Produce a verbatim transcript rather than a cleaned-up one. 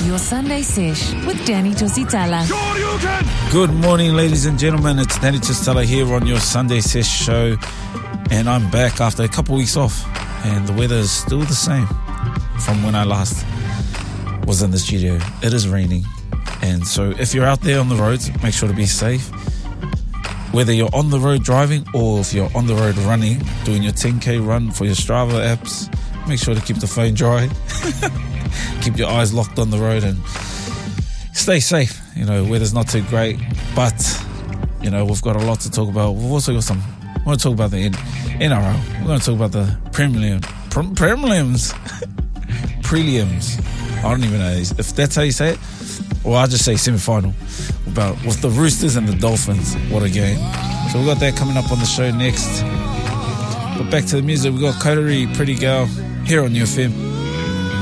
Your Sunday Sesh with Danny Tusitala. Sure you can. Good morning, ladies and gentlemen. It's Danny Tusitala here on your Sunday Sesh show. And I'm back after a couple weeks off. And the weather is still the same from when I last was in the studio. It is raining. And so if you're out there on the roads, make sure to be safe. Whether you're on the road driving or if you're on the road running, doing your ten K run for your Strava apps, make sure to keep the phone dry. Keep your eyes locked on the road and stay safe. You know, weather's not too great, but, you know, we've got a lot to talk about. We've also got some, we're going to talk about the N R L. We're going to talk about the prelim, pre- prelims. Prelims. I don't even know if that's how you say it. Or I'll just say semi-final. About with the Roosters and the Dolphins. What a game. So we've got that coming up on the show next. But back to the music. We've got Coterie, Pretty Girl, here on U F M.